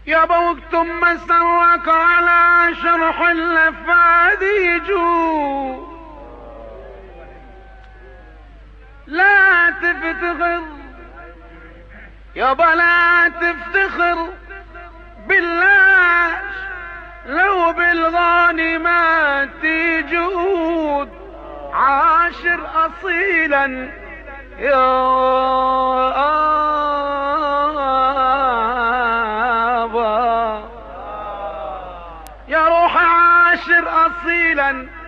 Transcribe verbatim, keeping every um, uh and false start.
يابا وقت ما سواك على شرح اللفاذ يجو، لا تفتخر يابا لا تفتخر بالله، لو بالغانمات تجود عاشر اصيلا يا ابا، يا روح عاشر اصيلا